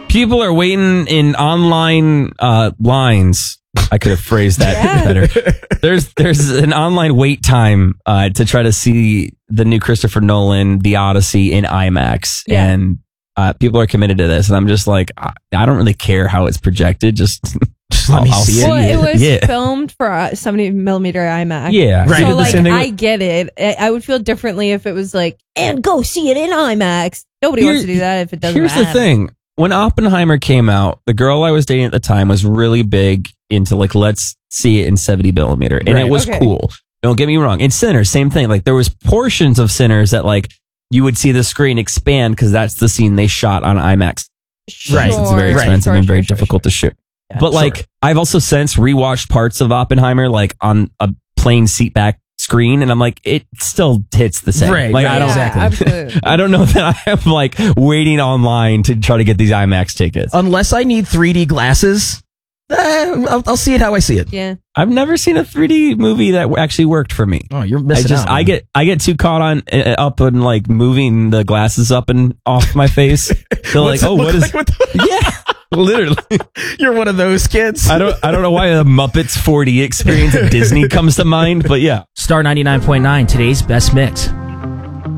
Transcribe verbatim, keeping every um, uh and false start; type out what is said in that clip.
People are waiting in online uh, lines. I could have phrased that yeah. better. There's there's an online wait time uh, to try to see the new Christopher Nolan, The Odyssey in IMAX, yeah. and uh, people are committed to this. And I'm just like, I, I don't really care how it's projected. Just, just let I'll, me I'll see it. Well, it. it was yeah. filmed for uh, seventy millimeter IMAX. Yeah, right. So like, I, I get it. I, I would feel differently if it was like, and go see it in IMAX. Nobody Here, wants to do that if it doesn't. Here's matter. the thing. When Oppenheimer came out, the girl I was dating at the time was really big into like, let's see it in seventy millimeter. And right. it was okay. cool. Don't get me wrong. In Sinners, same thing. Like there was portions of Sinners that like you would see the screen expand because that's the scene they shot on IMAX. Sure. Right. It's very expensive right. sure, and very sure, difficult sure. to shoot. Yeah, but like, sure. I've also since rewatched parts of Oppenheimer like on a plain seatback screen, and I'm like, it still hits the same. Right, like right, I don't, yeah, exactly. I don't know that I am like waiting online to try to get these IMAX tickets unless I need three D glasses. Uh, I'll, I'll see it how I see it. Yeah, I've never seen a three D movie that actually worked for me. Oh, you're missing I just, out. Man. I get I get too caught on uh, up and like moving the glasses up and off my face. They're like, oh, what is? Like? What the- yeah. Literally, you're one of those kids. I don't. I don't know why the Muppets four D experience at Disney comes to mind, but yeah. Star ninety-nine point nine, today's best mix.